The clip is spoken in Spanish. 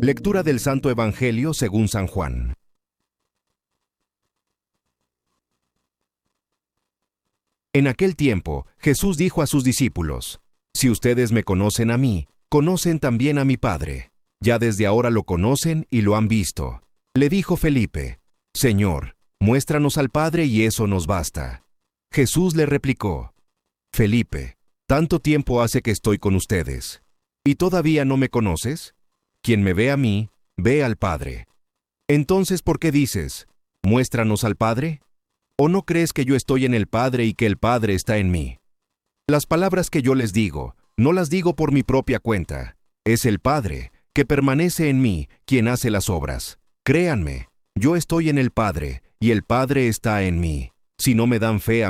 Lectura del Santo Evangelio según San Juan. En aquel tiempo, Jesús dijo a sus discípulos: «Si ustedes me conocen a mí, conocen también a mi Padre. Ya desde ahora lo conocen y lo han visto». Le dijo Felipe: «Señor, muéstranos al Padre y eso nos basta». Jesús le replicó: «Felipe, tanto tiempo hace que estoy con ustedes, ¿y todavía no me conoces? Quien me ve a mí, ve al Padre. Entonces, ¿por qué dices: muéstranos al Padre? ¿O no crees que yo estoy en el Padre y que el Padre está en mí? Las palabras que yo les digo, no las digo por mi propia cuenta. Es el Padre, que permanece en mí, quien hace las obras. Créanme, yo estoy en el Padre, y el Padre está en mí. Si no me dan fe a